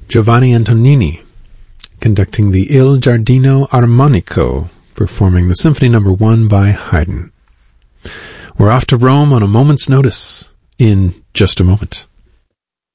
Giovanni Antonini, conducting the Il Giardino Armonico, performing the Symphony No. 1 by Haydn. We're off to Rome on a moment's notice in just a moment.